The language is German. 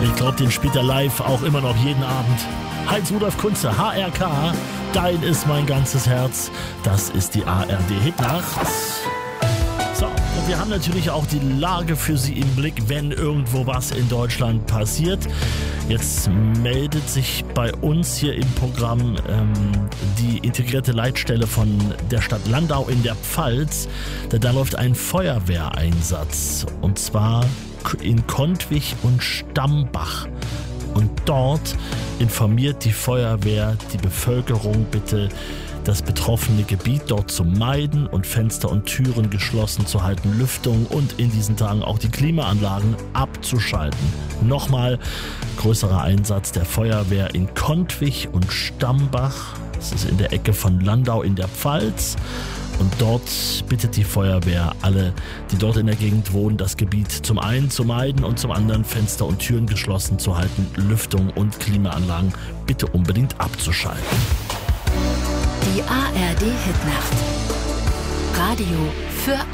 Ich glaube, den spielt er live auch immer noch jeden Abend. Heinz-Rudolf Kunze, HRK, Dein ist mein ganzes Herz. Das ist die ARD-Hitnacht. So, und wir haben natürlich auch die Lage für Sie im Blick, wenn irgendwo was in Deutschland passiert. Jetzt meldet sich bei uns hier im Programm die integrierte Leitstelle von der Stadt Landau in der Pfalz. Da läuft ein Feuerwehreinsatz, und zwar in Kontwich und Stambach. Und dort informiert die Feuerwehr die Bevölkerung bitte, das betroffene Gebiet dort zu meiden und Fenster und Türen geschlossen zu halten, Lüftung und in diesen Tagen auch die Klimaanlagen abzuschalten. Nochmal, größerer Einsatz der Feuerwehr in Kontwich und Stambach. Das ist in der Ecke von Landau in der Pfalz. Und dort bittet die Feuerwehr alle, die dort in der Gegend wohnen, das Gebiet zum einen zu meiden und zum anderen Fenster und Türen geschlossen zu halten, Lüftung und Klimaanlagen bitte unbedingt abzuschalten. Die ARD Hitnacht. Radio für